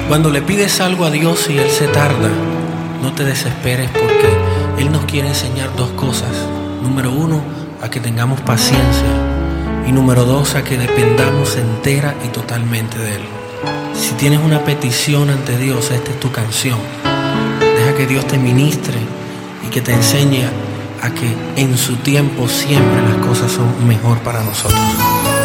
Cuando le pides algo a Dios y Él se tarda, no te desesperes, porque Él nos quiere enseñar dos cosas. Número uno, a que tengamos paciencia. Y número dos, a que dependamos entera y totalmente de Él. Si tienes una petición ante Dios, esta es tu canción. Deja que Dios te ministre y que te enseñe a que en su tiempo siempre las cosas son mejor para nosotros.